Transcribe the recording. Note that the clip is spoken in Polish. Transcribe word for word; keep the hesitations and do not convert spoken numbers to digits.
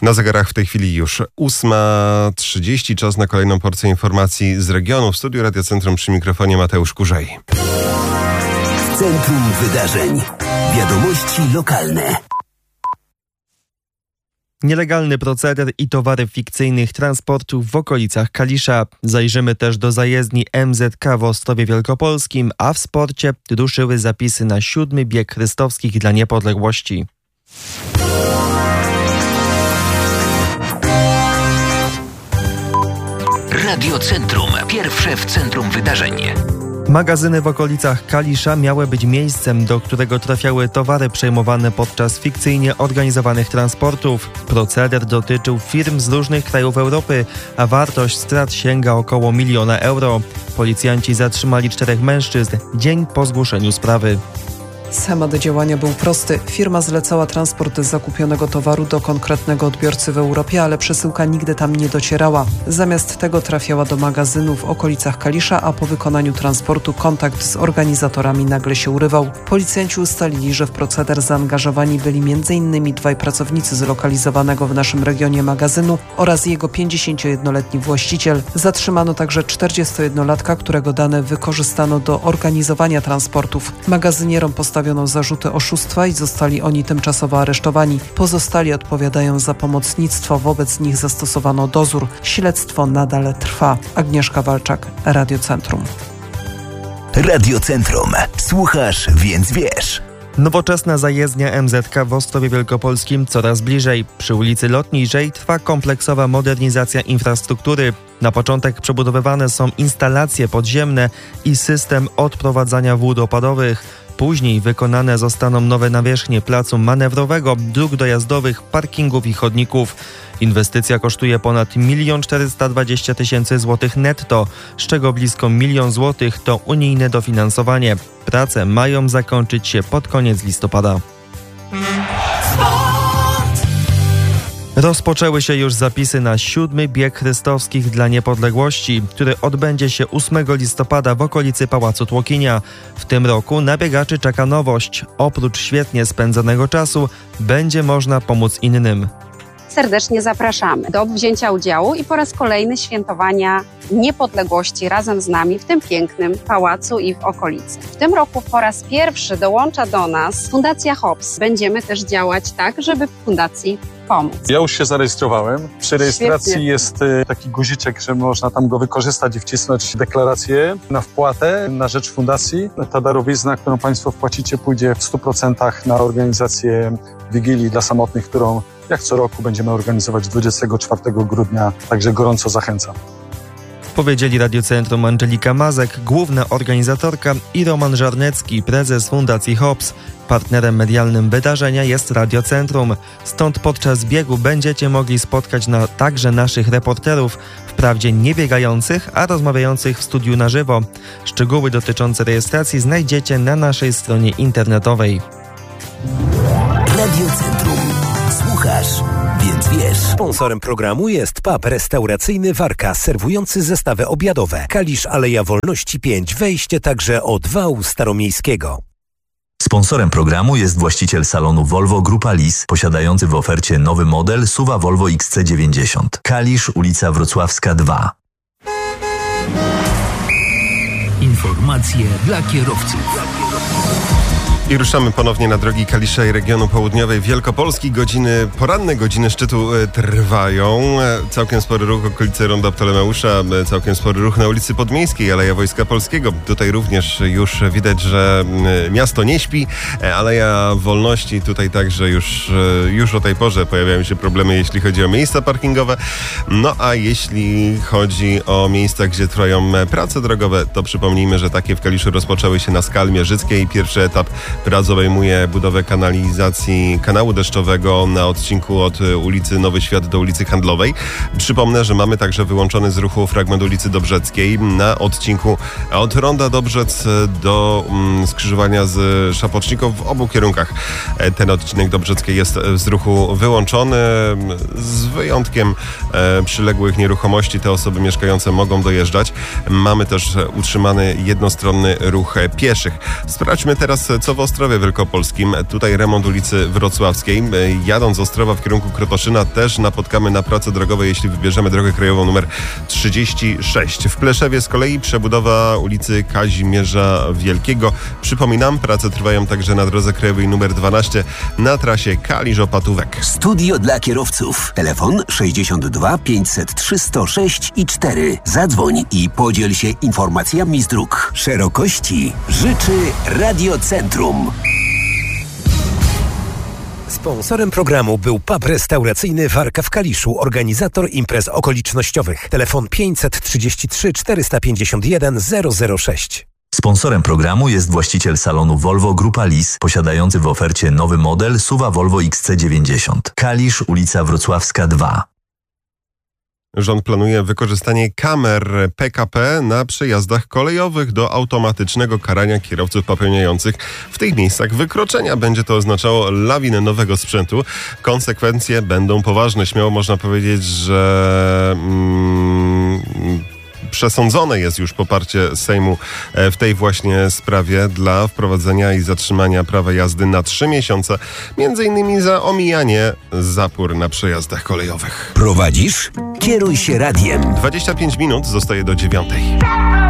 Na zegarach w tej chwili już ósma trzydzieści, czas na kolejną porcję informacji z regionu. W studiu Radio Centrum przy mikrofonie Mateusz Kurzej. Centrum Wydarzeń. Wiadomości lokalne. Nielegalny proceder i towary fikcyjnych transportów w okolicach Kalisza. Zajrzymy też do zajezdni M Z K w Ostrowie Wielkopolskim, a w sporcie ruszyły zapisy na siódmy bieg Chrystowskich dla Niepodległości. Radio Centrum. Pierwsze w centrum wydarzeń. Magazyny w okolicach Kalisza miały być miejscem, do którego trafiały towary przejmowane podczas fikcyjnie organizowanych transportów. Proceder dotyczył firm z różnych krajów Europy, a wartość strat sięga około miliona euro. Policjanci zatrzymali czterech mężczyzn dzień po zgłoszeniu sprawy. Schemat działania był prosty. Firma zlecała transport zakupionego towaru do konkretnego odbiorcy w Europie, ale przesyłka nigdy tam nie docierała. Zamiast tego trafiała do magazynu w okolicach Kalisza, a po wykonaniu transportu kontakt z organizatorami nagle się urywał. Policjanci ustalili, że w proceder zaangażowani byli między innymi dwaj pracownicy zlokalizowanego w naszym regionie magazynu oraz jego pięćdziesięciojednoletni właściciel. Zatrzymano także czterdziestojednolatka, którego dane wykorzystano do organizowania transportów. Magazynierom postawiono Postawiono zarzuty oszustwa i zostali oni tymczasowo aresztowani. Pozostali odpowiadają za pomocnictwo, wobec nich zastosowano dozór. Śledztwo nadal trwa. Agnieszka Walczak, Radio Centrum. Radio Centrum. Słuchasz, więc wiesz. Nowoczesna zajezdnia M Z K w Ostrowie Wielkopolskim coraz bliżej. Przy ulicy Lotniczej trwa kompleksowa modernizacja infrastruktury. Na początek przebudowywane są instalacje podziemne i system odprowadzania wód opadowych. Później wykonane zostaną nowe nawierzchnie placu manewrowego, dróg dojazdowych, parkingów i chodników. Inwestycja kosztuje ponad milion czterysta dwadzieścia tysięcy złotych netto, z czego blisko milion złotych to unijne dofinansowanie. Prace mają zakończyć się pod koniec listopada. Rozpoczęły się już zapisy na siódmy bieg Chrystowskich dla Niepodległości, który odbędzie się ósmego listopada w okolicy Pałacu Tłokinia. W tym roku na biegaczy czeka nowość. Oprócz świetnie spędzonego czasu będzie można pomóc innym. Serdecznie zapraszamy do wzięcia udziału i po raz kolejny świętowania niepodległości razem z nami w tym pięknym pałacu i w okolicy. W tym roku po raz pierwszy dołącza do nas Fundacja Hops. Będziemy też działać tak, żeby fundacji pomóc. Ja już się zarejestrowałem. Przy rejestracji Świetnie. jest taki guziczek, że można tam go wykorzystać i wcisnąć deklarację na wpłatę na rzecz fundacji. Ta darowizna, którą Państwo wpłacicie, pójdzie w stu procentach na organizację Wigilii dla Samotnych, którą jak co roku będziemy organizować dwudziestego czwartego grudnia, także gorąco zachęcam. Powiedzieli Radio Centrum Angelika Mazek, główna organizatorka, i Roman Żarnecki, prezes Fundacji Hops. Partnerem medialnym wydarzenia jest Radio Centrum. Stąd podczas biegu będziecie mogli spotkać na, także naszych reporterów, wprawdzie nie biegających, a rozmawiających w studiu na żywo. Szczegóły dotyczące rejestracji znajdziecie na naszej stronie internetowej. Radio Centrum. Słuchasz, więc wiesz. Sponsorem programu jest pub restauracyjny Warka, serwujący zestawy obiadowe. Kalisz, Aleja Wolności pięć, wejście także od wału staromiejskiego. Sponsorem programu jest właściciel salonu Volvo Grupa Lis, posiadający w ofercie nowy model S U V-a Volvo X C dziewięćdziesiąt. Kalisz, ulica Wrocławska dwa. Informacje dla kierowców. I ruszamy ponownie na drogi Kalisza i regionu południowej Wielkopolski. Godziny, poranne godziny szczytu e, trwają. E, całkiem spory ruch okolicy Ronda Ptolemeusza, e, całkiem spory ruch na ulicy Podmiejskiej, Aleja Wojska Polskiego. Tutaj również już widać, że e, miasto nie śpi. E, Aleja Wolności, tutaj także już, e, już o tej porze pojawiają się problemy, jeśli chodzi o miejsca parkingowe. No a jeśli chodzi o miejsca, gdzie trwają prace drogowe, to przypomnijmy, że takie w Kaliszu rozpoczęły się na Skalmie Życkiej. Pierwszy etap prac obejmuje budowę kanalizacji kanału deszczowego na odcinku od ulicy Nowy Świat do ulicy Handlowej. Przypomnę, że mamy także wyłączony z ruchu fragment ulicy Dobrzeckiej na odcinku od Ronda Dobrzec do mm, skrzyżowania z Szapoczników w obu kierunkach. Ten odcinek Dobrzeckiej jest z ruchu wyłączony, z wyjątkiem e, przyległych nieruchomości. Te osoby mieszkające mogą dojeżdżać. Mamy też utrzymany jednostronny ruch pieszych. Sprawdźmy teraz, co w Ostrowie Wielkopolskim. Tutaj remont ulicy Wrocławskiej. Jadąc z Ostrowa w kierunku Krotoszyna też napotkamy na prace drogowe, jeśli wybierzemy drogę krajową numer trzydzieści sześć. W Pleszewie z kolei przebudowa ulicy Kazimierza Wielkiego. Przypominam, prace trwają także na drodze krajowej numer dwanaście na trasie Kalisz-Opatówek. Studio dla kierowców. Telefon sześćdziesiąt dwa pięćset trzy sto sześć i cztery. Zadzwoń i podziel się informacjami z dróg. Szerokości życzy Radiocentrum. Sponsorem programu był pub restauracyjny Warka w Kaliszu, organizator imprez okolicznościowych. Telefon pięćset trzydzieści trzy czterysta pięćdziesiąt jeden zero zero sześć. Sponsorem programu jest właściciel salonu Volvo Grupa Lis, posiadający w ofercie nowy model S U V-a Volvo X C dziewięćdziesiąt. Kalisz, ulica Wrocławska dwa. Rząd planuje wykorzystanie kamer P K P na przejazdach kolejowych do automatycznego karania kierowców popełniających w tych miejscach wykroczenia. Będzie to oznaczało lawinę nowego sprzętu. Konsekwencje będą poważne. Śmiało można powiedzieć, że... Mm, Przesądzone jest już poparcie Sejmu w tej właśnie sprawie dla wprowadzenia i zatrzymania prawa jazdy na trzy miesiące, między innymi za omijanie zapór na przejazdach kolejowych. Prowadzisz? Kieruj się radiem. dwadzieścia pięć minut, zostaje do dziewiątej.